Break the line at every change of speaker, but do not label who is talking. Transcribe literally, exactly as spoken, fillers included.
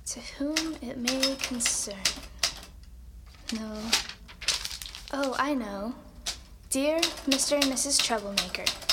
To whom it may concern. No. Oh, I know. Dear Mister and Missus Troublemaker,